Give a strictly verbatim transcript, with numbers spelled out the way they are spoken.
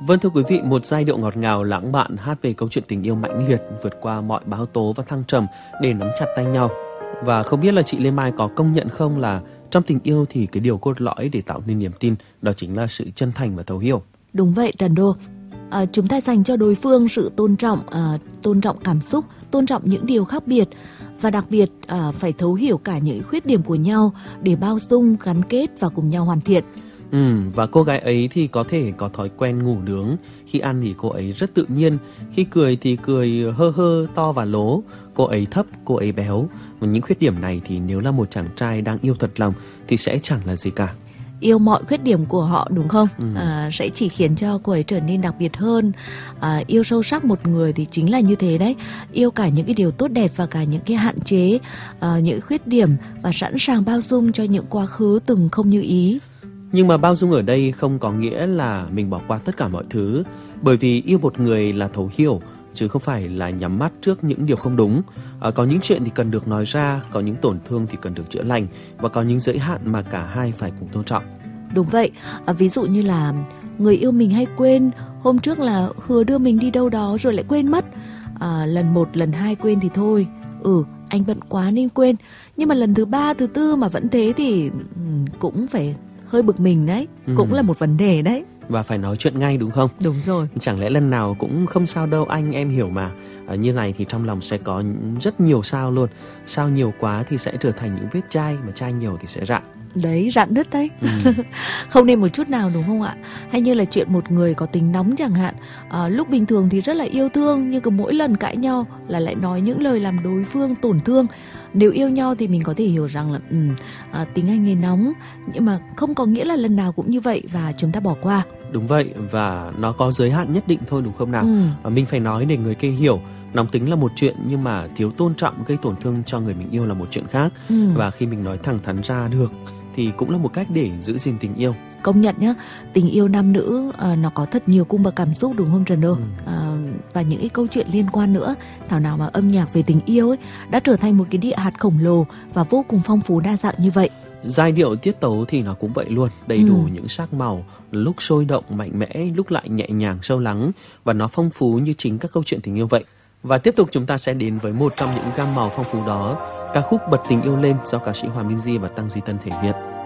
Vâng thưa quý vị, một giai điệu ngọt ngào lãng mạn hát về câu chuyện tình yêu mãnh liệt vượt qua mọi bão tố và thăng trầm để nắm chặt tay nhau. Và không biết là chị Lê Mai có công nhận không là trong tình yêu thì cái điều cốt lõi để tạo nên niềm tin đó chính là sự chân thành và thấu hiểu. Đúng vậy Trần Đô. À, chúng ta dành cho đối phương sự tôn trọng, à, tôn trọng cảm xúc, tôn trọng những điều khác biệt và đặc biệt à, phải thấu hiểu cả những khuyết điểm của nhau để bao dung, gắn kết và cùng nhau hoàn thiện. Ừ, và cô gái ấy thì có thể có thói quen ngủ nướng. Khi ăn thì cô ấy rất tự nhiên. Khi cười thì cười hơ hơ, to và lố. Cô ấy thấp, cô ấy béo. Và những khuyết điểm này thì nếu là một chàng trai đang yêu thật lòng thì sẽ chẳng là gì cả. Yêu mọi khuyết điểm của họ đúng không? Ừ. À, sẽ chỉ khiến cho cô ấy trở nên đặc biệt hơn. À, yêu sâu sắc một người thì chính là như thế đấy. Yêu cả những cái điều tốt đẹp và cả những cái hạn chế, à, những khuyết điểm và sẵn sàng bao dung cho những quá khứ từng không như ý. Nhưng mà bao dung ở đây không có nghĩa là mình bỏ qua tất cả mọi thứ. Bởi vì yêu một người là thấu hiểu, chứ không phải là nhắm mắt trước những điều không đúng. À, có những chuyện thì cần được nói ra, có những tổn thương thì cần được chữa lành, và có những giới hạn mà cả hai phải cùng tôn trọng. Đúng vậy, à, ví dụ như là người yêu mình hay quên, hôm trước là hứa đưa mình đi đâu đó rồi lại quên mất. À, lần một, lần hai quên thì thôi, ừ anh bận quá nên quên. Nhưng mà lần thứ ba, thứ tư mà vẫn thế thì cũng phải hơi bực mình đấy, ừ. cũng là một vấn đề đấy. Và phải nói chuyện ngay đúng không? Đúng rồi. Chẳng lẽ lần nào cũng không sao đâu anh, em hiểu mà. À, như này thì trong lòng sẽ có rất nhiều sao luôn. Sao nhiều quá thì sẽ trở thành những vết chai, mà chai nhiều thì sẽ rạn. Đấy, rạn nứt đấy. Ừ. Không nên một chút nào đúng không ạ? Hay như là chuyện một người có tính nóng chẳng hạn, à, lúc bình thường thì rất là yêu thương, nhưng cứ mỗi lần cãi nhau là lại nói những lời làm đối phương tổn thương. Nếu yêu nhau thì mình có thể hiểu rằng là ừ, à, tính anh ấy nóng, nhưng mà không có nghĩa là lần nào cũng như vậy và chúng ta bỏ qua. Đúng vậy, và nó có giới hạn nhất định thôi đúng không nào? Ừ. À, mình phải nói để người kia hiểu. Nóng tính là một chuyện, nhưng mà thiếu tôn trọng gây tổn thương cho người mình yêu là một chuyện khác. Ừ. Và khi mình nói thẳng thắn ra được thì cũng là một cách để giữ gìn tình yêu. Công nhận nhá, tình yêu nam nữ à, nó có thật nhiều cung bậc cảm xúc đúng không Trần Đô? Ừ. À, và những cái câu chuyện liên quan nữa, thảo nào mà âm nhạc về tình yêu ấy đã trở thành một cái địa hạt khổng lồ và vô cùng phong phú đa dạng như vậy. Giai điệu tiết tấu thì nó cũng vậy luôn, đầy đủ ừ. những sắc màu, lúc sôi động mạnh mẽ, lúc lại nhẹ nhàng sâu lắng, và nó phong phú như chính các câu chuyện tình yêu vậy. Và tiếp tục chúng ta sẽ đến với một trong những gam màu phong phú đó, ca khúc Bật Tình Yêu Lên do ca sĩ Hòa Minzy và Tăng Duy Tân thể hiện.